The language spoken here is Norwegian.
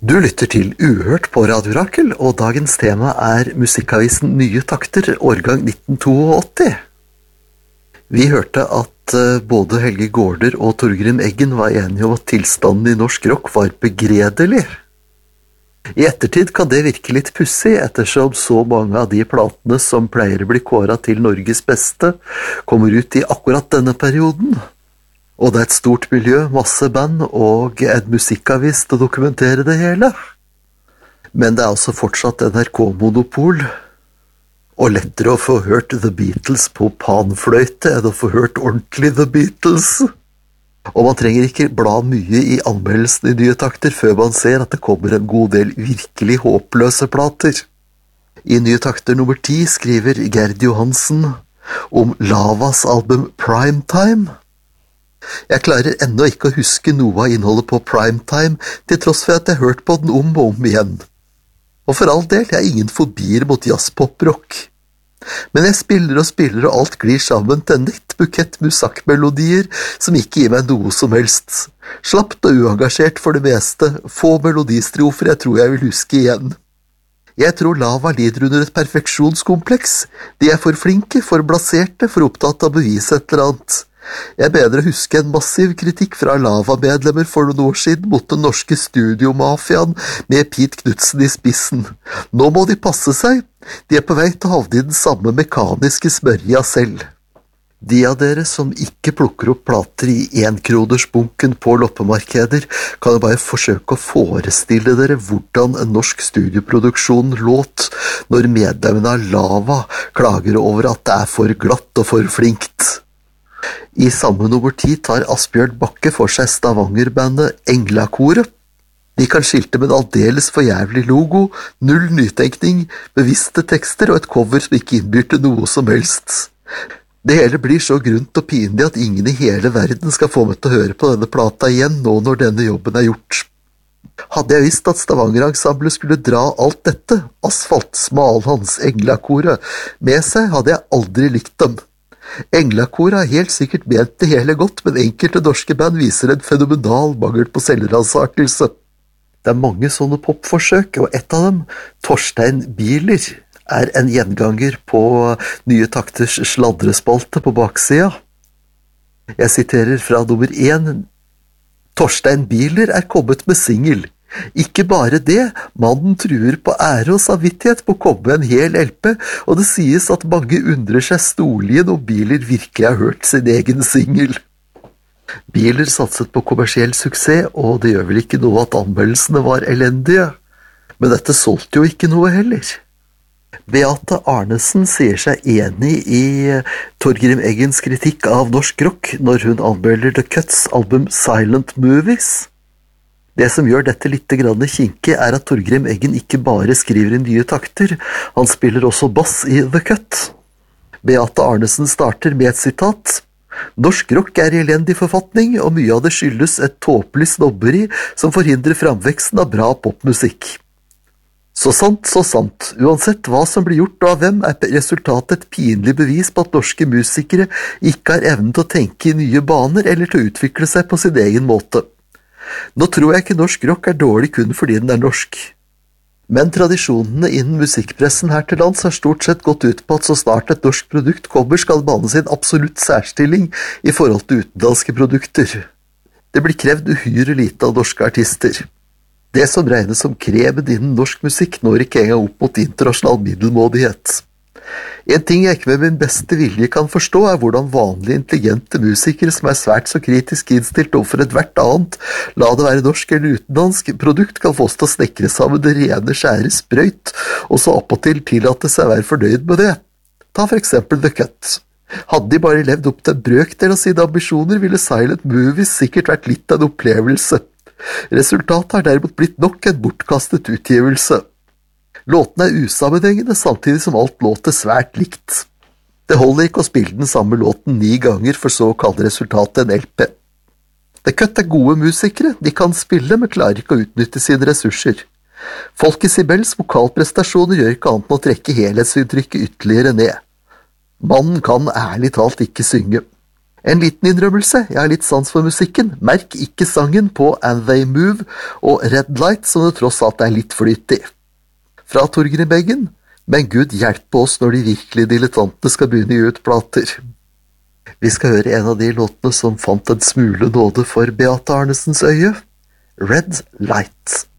Du lytter til Uhørt på Radio Rakel, og dagens tema Musikkavisen Nye Takter, årgang 1982. Vi hørte at både Helge Gaarder og Torgrim Eggen var enige om at tilstanden i norsk rock var begredelig. I ettertid kan det virke litt pussig, ettersom så mange av de platene som pleier å bli kåret til Norges beste, kommer ut i akkurat denne perioden. Og det et stort miljø, masse band og en musikkavis til å dokumentere det hele. Men det altså fortsatt NRK-monopol, og lettere å få hørt The Beatles på panfløyte enn å få hørt ordentlig The Beatles. Og man trenger ikke bla mye i anmeldelsen i Nye Takter før man ser at det kommer en god del virkelig håpløse plater. I Nye Takter nummer 10 skriver Gerd Johansen om Lavas album Primetime. Jeg klarer ennå ikke å huske noe av innholdet på Primetime, til tross for at jeg har hørt på den om og om igjen. Og for all del, jeg ingen fobier mot jazz-pop-rock. Men jeg spiller og alt glir sammen til en nett bukett musakkmelodier som ikke gir meg noe som helst. Slapt og uengasjert for det meste, få melodistrofer jeg tror jeg vil huske igjen. Jeg tror Lava lider under et perfeksjonskompleks. De for flinke, for blaserte, for opptatt av å bevise et eller annet. Jeg mener å huske en massiv kritikk fra Lava-medlemmer for noen år siden mot den norske studiomafiaen med Pete Knudsen i spissen. Nå må de passe seg. De på vei til å havne i den samme mekaniske smørja selv. De av dere som ikke plukker opp plater i 1-kronersbunken på loppemarkeder, kan jo bare forsøke å forestille dere hvordan en norsk studioproduksjon låt når medlemmene av Lava klager over at det for glatt og for flinkt. I samme nummer 10 tar Asbjørn Bakke for seg Stavanger-bandet Englakoret. De kan skilte med en aldeles for jævlig logo, null nytenkning, bevisste tekster og et cover som ikke innbyr til noe som helst. Det hele blir så grunt og pinlig at ingen i hele verden skal få meg til å høre på denne plata igjen nå når denne jobben gjort. Hadde jeg visst at Stavanger-ensemblet skulle dra alt dette, Asfalt, Smalhans, Englakoret, med seg, hadde jeg aldri likt dem. Englakoret har helt sikkert ment det hele godt, men enkelte norske band viser en fenomenal mangel på selvransakelse. Det mange sånne popforsøk, og et av dem, Torstein Bieler, en gjenganger på Nye Takters sladrespalte på baksida. Jeg siterer fra nummer 1. Torstein Bieler kommet med singel. Ikke bare det, mannen truer på ære og samvittighet på å komme med en hel LP, og det sies at mange undrer seg storlige når Bieler virkelig har hørt sin egen singel. Bieler satset på kommersiell suksess, og det gjør vel ikke noe at anmeldelsene var elendige, men dette solgte jo ikke noe heller. Beate Arnesen sier seg enig i Torgrim Eggens kritikk av norsk rock når hun anmelder The Cuts album Silent Movies. Det som gjør dette litt kinkig at Torgrim Eggen ikke bare skriver i Nye Takter, han spiller også bass i The Cut. Beate Arnesen starter med et sitat. Norsk rock i elendig forfatning, og mye av det skyldes et tåpelig snobberi som forhindrer framveksten av bra popmusikk. Så sant, så sant. Uansett hva som blir gjort og av hvem, resultatet et pinlig bevis på at norske musikere ikke har evnen til å tenke i nye baner eller til å utvikle seg på sin egen måte. Nå tror jeg ikke norsk rock dårlig kun fordi den norsk. Men tradisjonene innen musikkpressen her til lands har stort sett gått ut på at så snart et norsk produkt kommer skal det behandles i en absolutt særstilling i forhold til utenlandske produkter. Det blir krevd uhyre lite av norske artister. Det som regnes som kremen innen norsk musikk når ikke engang opp mot internasjonal middelmådighet. En ting jeg ikke med min beste vilje kan forstå hvordan vanlige intelligente musikere som svært så kritisk innstilt overfor et hvert annet, la det være norsk eller utenlandsk produkt, kan få oss til å snekre sammen det rene skjære sprøyt, og så oppåtil tillate seg å være fornøyd med det. Ta for eksempel The Cut. Hadde de bare levd opp til en brøkdel av sine ambisjoner, ville Silent Movies sikkert vært litt av en opplevelse. Resultatet har derimot blitt nok en bortkastet utgivelse. Låtene usammenhengende, samtidig som alt låter svært likt. Det holder ikke å spille den samme låten 9 ganger for så å kalle resultatet en LP. The Cut gode musikere, de kan spille, men klarer ikke å utnytte sine ressurser. Folke Sibels vokalprestasjoner gjør ikke annet enn å trekke helhetsinntrykket ytterligere ned. Mannen kan ærlig talt ikke synge. En liten innrømmelse, jeg har litt sans for musikken, merk ikke sangen på And They Move og Red Light som det tross alt er litt flyt i. Fra Torgrim Beggen, men Gud hjelpe oss når de virkelig dilettantene skal begynne å gi ut plater. Vi skal høre en av de låtene som fant en smule nåde for Beate Arnesens øye, Red Light.